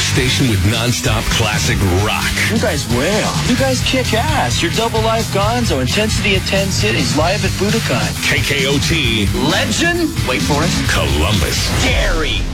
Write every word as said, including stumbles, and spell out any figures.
station with nonstop classic rock. You guys wail. You guys kick ass. You're double life Gonzo. Intensity at ten cities. Live at Budokan. K K O T. Legend. Wait for it. Columbus. Gary.